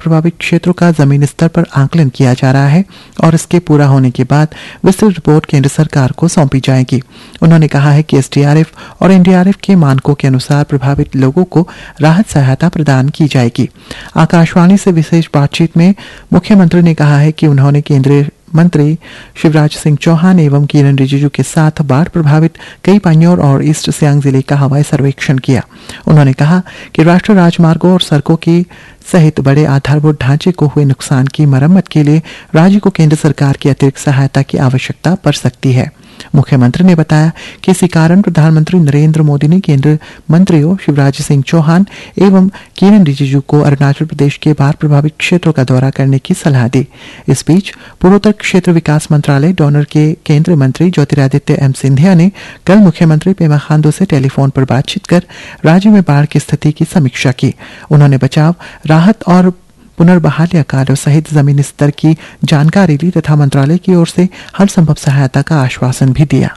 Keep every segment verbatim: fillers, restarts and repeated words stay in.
प्रभावित क्षेत्रों का जमीनी स्तर पर आकलन किया जा रहा है और इसके पूरा होने के बाद विस्तृत रिपोर्ट केंद्र सरकार को सौंपी जाएगी। उन्होंने कहा है कि एसडीआरएफ और एनडीआरएफ के मानकों के अनुसार प्रभावित लोगों को राहत सहायता प्रदान की जाएगी। आकाशवाणी से विशेष बातचीत में मुख्यमंत्री ने कहा है कि उन्होंने केंद्रीय मंत्री शिवराज सिंह चौहान एवं किरण रिजिजू के साथ बाढ़ प्रभावित कई पान्योर और ईस्ट सियांग जिले का हवाई सर्वेक्षण किया। उन्होंने कहा कि राष्ट्रीय राजमार्गों और सड़कों की सहित बड़े आधारभूत ढांचे को हुए नुकसान की मरम्मत के लिए राज्य को केंद्र सरकार की अतिरिक्त सहायता की आवश्यकता पड़ सकती है। मुख्यमंत्री ने बताया कि इसी कारण प्रधानमंत्री नरेंद्र मोदी ने केंद्रीय मंत्रियों शिवराज सिंह चौहान एवं किरण रिजिजू को अरुणाचल प्रदेश के बाढ़ प्रभावित क्षेत्रों का दौरा करने की सलाह दी। इस बीच पूर्वोत्तर क्षेत्र विकास मंत्रालय डोनर के केंद्रीय मंत्री ज्योतिरादित्य एम सिंधिया ने कल मुख्यमंत्री पेमा खांडू से टेलीफोन पर बातचीत कर राज्य में बाढ़ की स्थिति की समीक्षा की। उन्होंने बचाव, राहत और पुनर्बहाली कार्यों सहित जमीनी स्तर की जानकारी ली तथा मंत्रालय की ओर से हर संभव सहायता का आश्वासन भी दिया।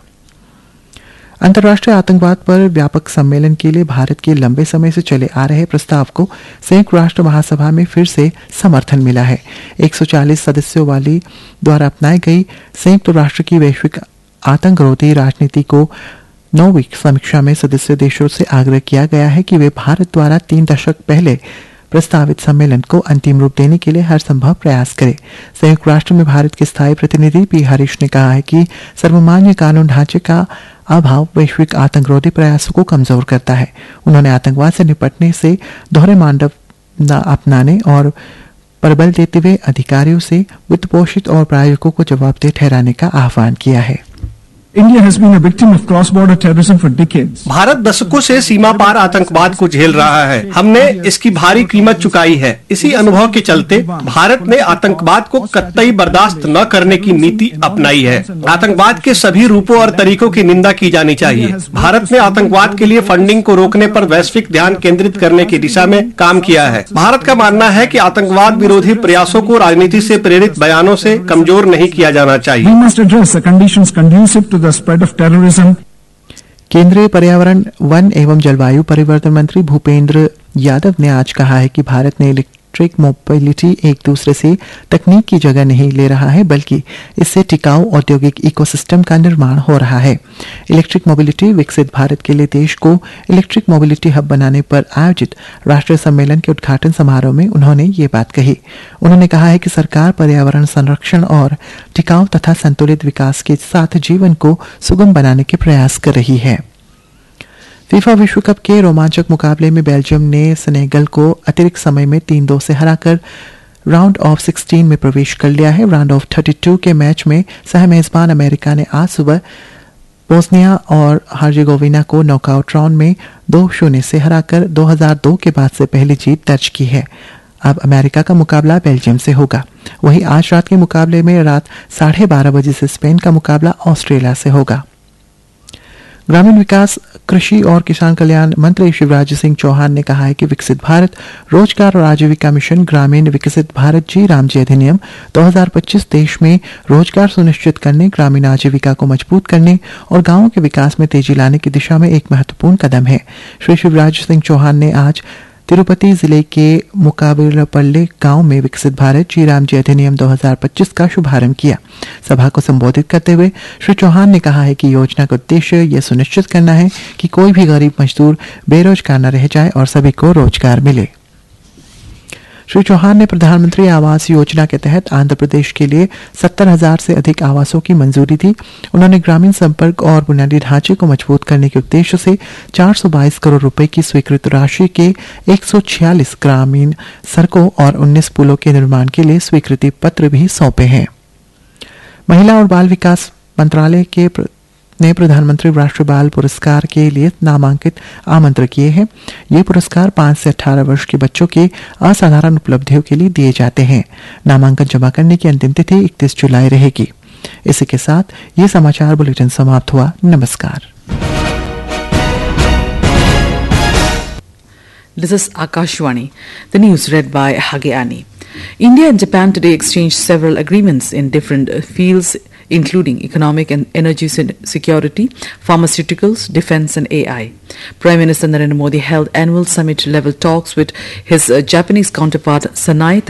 अंतर्राष्ट्रीय आतंकवाद पर व्यापक सम्मेलन के लिए भारत के लंबे समय से चले आ रहे प्रस्ताव को संयुक्त राष्ट्र महासभा में फिर से समर्थन मिला है। एक सौ चालीस सदस्यों वाली द्वारा अपनाई गई संयुक्त राष्ट्र की वैश्विक आतंकरोधी राजनीति को नौवीं समीक्षा में सदस्य देशों से आग्रह किया गया है कि वे भारत द्वारा तीन दशक पहले प्रस्तावित सम्मेलन को अंतिम रूप देने के लिए हर संभव प्रयास करें। संयुक्त राष्ट्र में भारत के स्थायी प्रतिनिधि पी हरीश ने कहा है कि सर्वमान्य कानून ढांचे का अभाव वैश्विक आतंकरोधी प्रयासों को कमजोर करता है। उन्होंने आतंकवाद से निपटने से दोहरे मानदंड न अपनाने और प्रबल देते हुए अधिकारियों से वित्त पोषित और प्रायोजकों को जवाबदेह ठहराने का आह्वान किया है। India has been a victim of cross-border terrorism for decades. Bharat दशकों से सीमा पार आतंकवाद को झेल रहा है। हमने इसकी भारी कीमत चुकाई है। इसी अनुभव के चलते भारत ने आतंकवाद को कतई बर्दाश्त न करने की नीति अपनाई है। आतंकवाद के सभी रूपों और तरीकों की निंदा की जानी चाहिए। भारत ने आतंकवाद के लिए फंडिंग को रोकने पर वैश्विक ध्यान केंद्रित करने की दिशा में काम किया है। भारत का मानना है कि आतंकवाद विरोधी प्रयासों को राजनीति से प्रेरित बयानों से कमजोर नहीं किया जाना चाहिए। We must address the conditions conducive to the spread of terrorism. केंद्रीय पर्यावरण, वन एवं जलवायु परिवर्तन मंत्री भूपेंद्र यादव ने आज कहा है कि भारत ने इलेक्ट्रिक मोबिलिटी एक दूसरे से तकनीक की जगह नहीं ले रहा है, बल्कि इससे टिकाऊ औद्योगिक इकोसिस्टम का निर्माण हो रहा है। इलेक्ट्रिक मोबिलिटी विकसित भारत के लिए देश को इलेक्ट्रिक मोबिलिटी हब बनाने पर आयोजित राष्ट्रीय सम्मेलन के उद्घाटन समारोह में उन्होंने ये बात कही। उन्होंने कहा है कि सरकार पर्यावरण संरक्षण और टिकाऊ तथा संतुलित विकास के साथ जीवन को सुगम बनाने के प्रयास कर रही है। फीफा विश्व कप के रोमांचक मुकाबले में बेल्जियम ने सेनेगल को अतिरिक्त समय में तीन दो से हराकर राउंड ऑफ सोलह में प्रवेश कर लिया है। राउंड ऑफ बत्तीस के मैच में सह मेजबान अमेरिका ने आज सुबह बोस्निया और हर्जेगोविना को नॉकआउट राउंड में दो शून्य से हराकर दो हज़ार दो के बाद से पहली जीत दर्ज की है। अब अमेरिका का मुकाबला बेल्जियम से होगा। वहीं आज रात के मुकाबले में रात साढ़े बारह बजे से स्पेन का मुकाबला ऑस्ट्रेलिया से होगा। ग्रामीण विकास, कृषि और किसान कल्याण मंत्री शिवराज सिंह चौहान ने कहा है कि विकसित भारत रोजगार और आजीविका मिशन ग्रामीण विकसित भारत जी रामजी अधिनियम दो हज़ार पच्चीस देश में रोजगार सुनिश्चित करने, ग्रामीण आजीविका को मजबूत करने और गांवों के विकास में तेजी लाने की दिशा में एक महत्वपूर्ण कदम है। श्री शिवराज सिंह चौहान ने आज तिरुपति जिले के मुकाबलपल्ले गांव में विकसित भारत जी रामजी अधिनियम दो हज़ार पच्चीस का शुभारंभ किया। सभा को संबोधित करते हुए श्री चौहान ने कहा है कि योजना का उद्देश्य यह सुनिश्चित करना है कि कोई भी गरीब मजदूर बेरोजगार न रह जाए और सभी को रोजगार मिले। श्री चौहान ने प्रधानमंत्री आवास योजना के तहत आंध्र प्रदेश के लिए सत्तर हजार से अधिक आवासों की मंजूरी दी। उन्होंने ग्रामीण संपर्क और बुनियादी ढांचे को मजबूत करने के उद्देश्य से चार सौ बाईस करोड़ रुपए की स्वीकृत राशि के एक सौ छियालीस ग्रामीण सड़कों और उन्नीस पुलों के निर्माण के लिए स्वीकृति पत्र भी सौंपे हैं। महिला और बाल विकास मंत्रालय के ने प्रधानमंत्री राष्ट्रीय बाल पुरस्कार के लिए नामांकित आमंत्रित किए हैं। ये पुरस्कार पाँच से अठारह वर्ष के बच्चों के असाधारण उपलब्धियों के लिए दिए जाते हैं। नामांकन जमा करने की अंतिम तिथि इकतीस जुलाई रहेगी। इसी के साथ ये समाचार बुलेटिन समाप्त हुआ। नमस्कार। This is Akashwani. The news read by Hageani. India and Japan today exchanged several agreements in different fields, including economic and energy security, pharmaceuticals, defense and A I. Prime Minister Narendra Modi held annual summit-level talks with his uh, Japanese counterpart Sanai